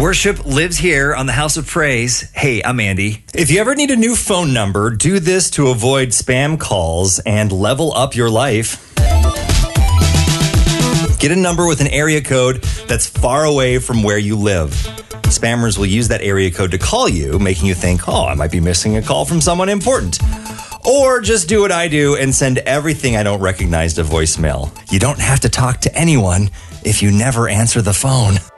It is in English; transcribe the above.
Worship lives here on the House of Praise. Hey, I'm Andy. If you ever need a new phone number, do this to avoid spam calls and level up your life. Get a number with an area code that's far away from where you live. Spammers will use that area code to call you, making you think, oh, I might be missing a call from someone important. Or just do what I do and send everything I don't recognize to voicemail. You don't have to talk to anyone if you never answer the phone.